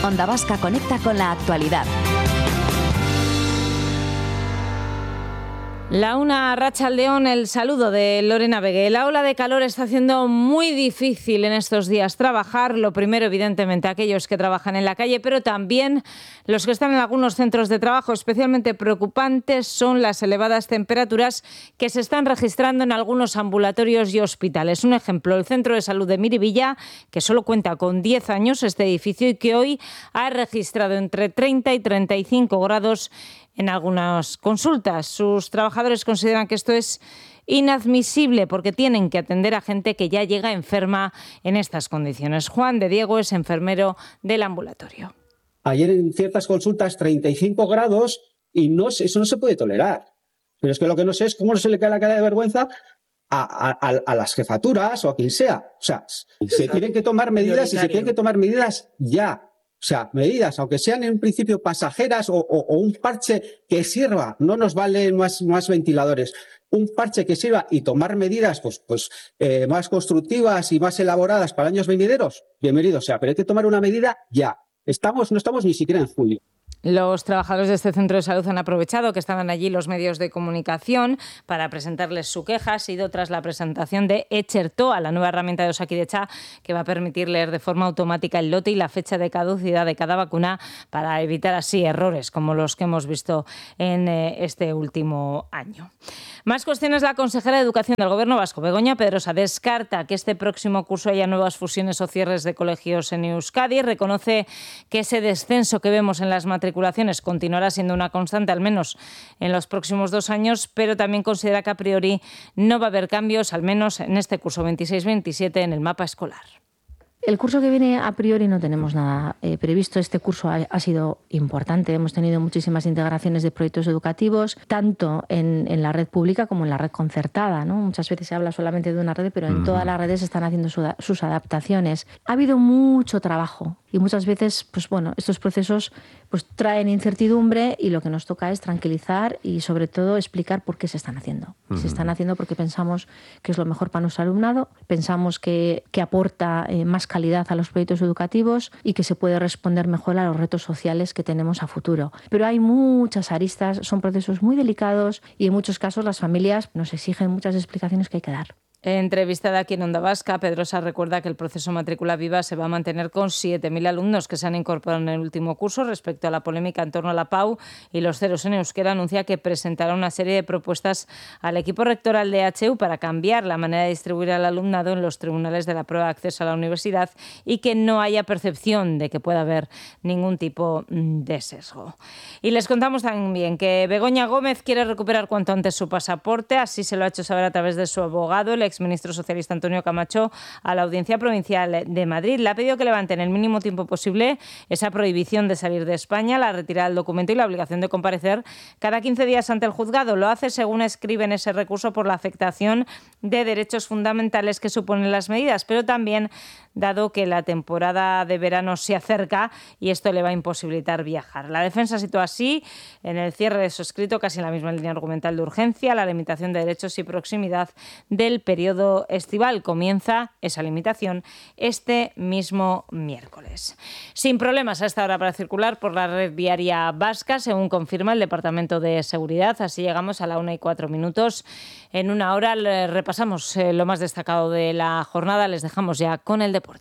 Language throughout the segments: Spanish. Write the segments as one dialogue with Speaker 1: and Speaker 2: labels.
Speaker 1: Onda Vasca conecta con la actualidad.
Speaker 2: La una, Arratsaldeon, el saludo de Lorena Vegue. La ola de calor está haciendo muy difícil en estos días trabajar. Lo primero, evidentemente, aquellos que trabajan en la calle, pero también los que están en algunos centros de trabajo. Especialmente preocupantes son las elevadas temperaturas que se están registrando en algunos ambulatorios y hospitales. Un ejemplo, el Centro de Salud de Miribilla, que solo cuenta con 10 años este edificio y que hoy ha registrado entre 30 y 35 grados en algunas consultas. Sus trabajadores consideran que esto es inadmisible porque tienen que atender a gente que ya llega enferma en estas condiciones. Juan de Diego es enfermero del ambulatorio.
Speaker 3: Ayer en ciertas consultas 35 grados y eso no se puede tolerar. Pero es que lo que no sé es cómo no se le cae la cara de vergüenza a las jefaturas o a quien sea. O sea, se tienen que tomar medidas y se tienen que tomar medidas ya. O sea, medidas, aunque sean en principio pasajeras o un parche que sirva, no nos valen más ventiladores. Un parche que sirva y tomar medidas más constructivas y más elaboradas para años venideros, bienvenido sea, pero hay que tomar una medida ya. No estamos ni siquiera en julio.
Speaker 2: Los trabajadores de este centro de salud han aprovechado que estaban allí los medios de comunicación para presentarles su queja. Ha sido tras la presentación de Etxertoa, la nueva herramienta de Osakidetza que va a permitir leer de forma automática el lote y la fecha de caducidad de cada vacuna para evitar así errores como los que hemos visto en este último año. Más cuestiones. La consejera de Educación del Gobierno vasco, Begoña Pedrosa, descarta que este próximo curso haya nuevas fusiones o cierres de colegios en Euskadi. Reconoce que ese descenso que vemos en las matriculaciones continuará siendo una constante, al menos en los próximos 2 años, pero también considera que a priori no va a haber cambios, al menos en este curso 26-27, en el mapa escolar.
Speaker 4: El curso que viene, a priori, no tenemos nada previsto. Este curso ha sido importante. Hemos tenido muchísimas integraciones de proyectos educativos, tanto en la red pública como en la red concertada, ¿no? Muchas veces se habla solamente de una red, pero en todas las redes se están haciendo sus adaptaciones. Ha habido mucho trabajo y muchas veces, estos procesos traen incertidumbre y lo que nos toca es tranquilizar y, sobre todo, explicar por qué se están haciendo. Se están haciendo porque pensamos que es lo mejor para nuestro alumnado, pensamos que aporta más calidad a los proyectos educativos y que se puede responder mejor a los retos sociales que tenemos a futuro. Pero hay muchas aristas, son procesos muy delicados y en muchos casos las familias nos exigen muchas explicaciones que hay que dar.
Speaker 2: Entrevistada aquí en Onda Vasca, Pedrosa recuerda que el proceso Matrícula Viva se va a mantener con 7.000 alumnos que se han incorporado en el último curso. Respecto a la polémica en torno a la PAU y los ceros en euskera, anuncia que presentará una serie de propuestas al equipo rectoral de HU para cambiar la manera de distribuir al alumnado en los tribunales de la prueba de acceso a la universidad y que no haya percepción de que pueda haber ningún tipo de sesgo. Y les contamos también que Begoña Gómez quiere recuperar cuanto antes su pasaporte. Así se lo ha hecho saber a través de su abogado, el exministro socialista Antonio Camacho, a la Audiencia Provincial de Madrid. Le ha pedido que levante en el mínimo tiempo posible esa prohibición de salir de España, la retirada del documento y la obligación de comparecer cada 15 días ante el juzgado. Lo hace, según escribe en ese recurso, por la afectación de derechos fundamentales que suponen las medidas, pero también dado que la temporada de verano se acerca y esto le va a imposibilitar viajar. La defensa sitúa así, en el cierre de su escrito, casi en la misma línea argumental de urgencia, la limitación de derechos y proximidad del periodo estival. Comienza esa limitación este mismo miércoles. Sin problemas a esta hora para circular por la red viaria vasca, según confirma el Departamento de Seguridad. Así llegamos a la 1:04. En una hora repasamos lo más destacado de la jornada. Les dejamos ya con el deporte.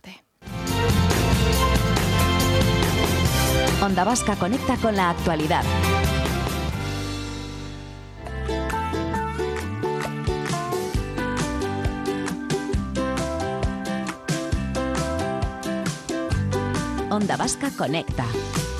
Speaker 1: Onda Vasca conecta con la actualidad. Onda Vasca conecta.